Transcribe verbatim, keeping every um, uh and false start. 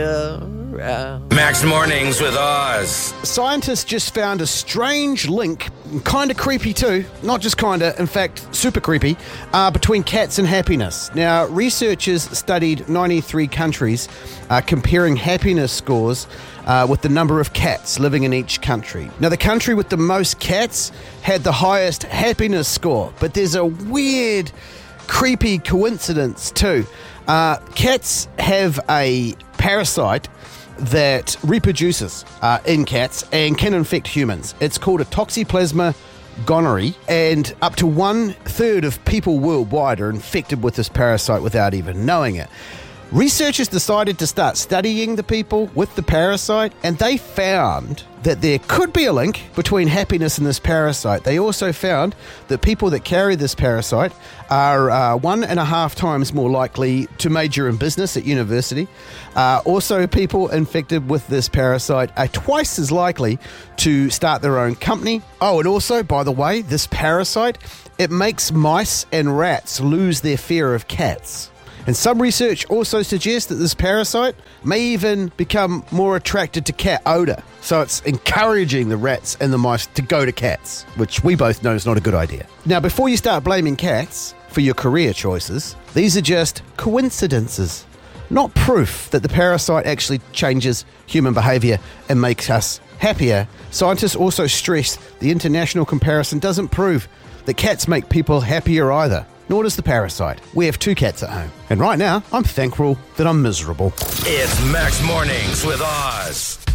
Max Mornings with Oz. Scientists just found a strange link, kind of creepy too, not just kind of, in fact, super creepy, uh, between cats and happiness. Now, researchers studied ninety-three countries, uh, comparing happiness scores uh, with the number of cats living in each country. Now, the country with the most cats had the highest happiness score, but there's a weird, creepy coincidence too. Uh, cats have a parasite that reproduces uh, in cats and can infect humans. It's called a Toxoplasma gonorrhoeae, and up to one third of people worldwide are infected with this parasite without even knowing it. Researchers decided to start studying the people with the parasite, and they found that there could be a link between happiness and this parasite. They also found that people that carry this parasite are uh, one and a half times more likely to major in business at university. Uh, also, people infected with this parasite are twice as likely to start their own company. Oh, and also, by the way, this parasite, it makes mice and rats lose their fear of cats. And some research also suggests that this parasite may even become more attracted to cat odor. So it's encouraging the rats and the mice to go to cats, which we both know is not a good idea. Now, before you start blaming cats for your career choices, these are just coincidences, not proof that the parasite actually changes human behavior and makes us happier. Scientists also stress the international comparison doesn't prove that cats make people happier either. Nor does the parasite. We have two cats at home. And right now, I'm thankful that I'm miserable. It's Max Mornings with Oz.